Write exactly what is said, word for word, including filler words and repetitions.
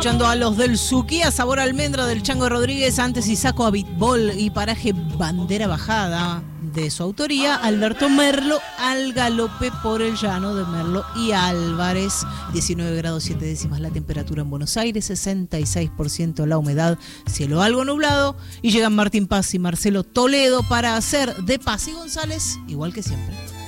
escuchando a los del Suquía, Sabor Almendra del Chango Rodríguez, antes Isaco Abitbol y Paraje Bandera Bajada de su autoría, Alberto Merlo, Al Galope por el Llano de Merlo y Álvarez. Diecinueve grados siete décimas la temperatura en Buenos Aires, sesenta y seis por ciento la humedad, cielo algo nublado, y llegan Martín Paz y Marcelo Toledo para hacer de Paz y González igual que siempre.